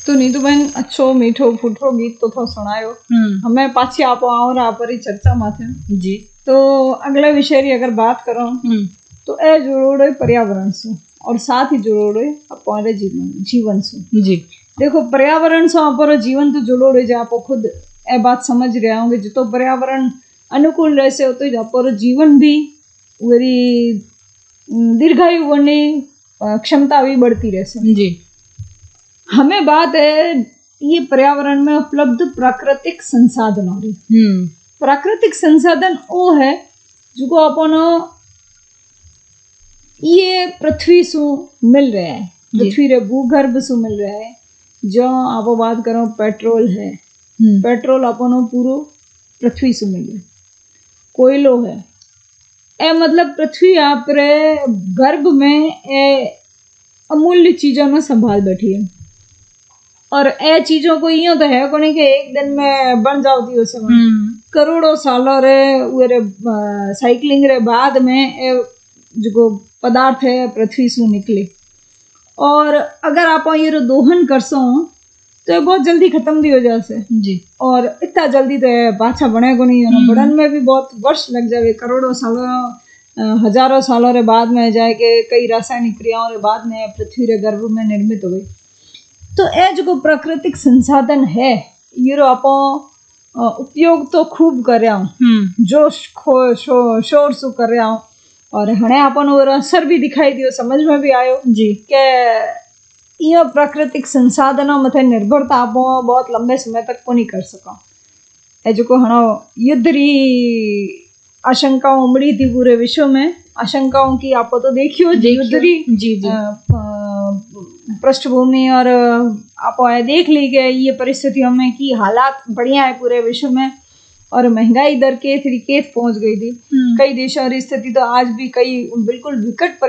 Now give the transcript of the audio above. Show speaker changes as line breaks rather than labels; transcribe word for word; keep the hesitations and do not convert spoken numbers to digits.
तो नीतू बहन अच्छो मीठो फूटरो गीत तो थो सुनायो। हमें पाछी आपो आओ रा पर चर्चा माथे
जी।
तो अगले विषय री अगर बात करो तो ए जुड़ोड़ो पर्यावरण से और साथ ही जुड़ोड़ो हमारे जीवन जीवन से।
जी
देखो पर्यावरण से हमारो जीवन तो जुड़ोड़ो जे आपो खुद ए बात समझ रहे होंगे जितो पर्यावरण अनुकूल रहसे हो तो हमारो जीवन भी वरी दीर्घायु बनने क्षमता भी बढ़ती रहसे।
जी
हमें बात है ये पर्यावरण में उपलब्ध प्राकृतिक संसाधनों री। प्राकृतिक संसाधन वो है जो अपन ये पृथ्वी से मिल रहा है, पृथ्वी रे भूगर्भ से मिल रहा है। जो आप बात करो पेट्रोल है, पेट्रोल अपन पूरो पृथ्वी से मिले, कोयलो है ए मतलब पृथ्वी आप रे गर्भ में ए अमूल्य चीजों में संभाल बैठी है। और ए चीजों को यूं तो है कोनी के एक दिन में बन जाती हो समय करोड़ों सालों रे वे साइकिलिंग रे बाद में ए जो पदार्थ है पृथ्वी से निकले। और अगर आप ये दोहन करसो तो ये बहुत जल्दी खत्म भी हो जासे
जी।
और इतना जल्दी तो बाछा बने को नहीं, बढ़न में भी बहुत वर्ष लग जावे, करोड़ों सालों हजारों सालों रे बाद में जाए के कई रासायनिक क्रियाओं रे बाद में पृथ्वी रे गर्भ में निर्मित हुई। तो ये जो प्राकृतिक संसाधन है ये आप उपयोग तो खूब कर रहा हूँ, जोश खो शो शोर सु कर रहा हूँ और हने अपन और असर भी दिखाई दियो, समझ में भी आयो
जी
के ये प्राकृतिक संसाधनों मथे निर्भरता आप बहुत लंबे समय तक को नहीं कर सका। ए जो को हनो युद्ध री आशंकाओं उमड़ी थी पूरे विश्व में, आशंकाओं की आप तो देखियो युद्ध री
जी जी
पृष्ठभूमि और आप देख ली के ये परिस्थितियों में की हालात बढ़िया है पूरे विश्व में और महंगाई दर के तरीके पहुंच गई थी। कई देशों की स्थिति तो आज भी कई बिल्कुल विकट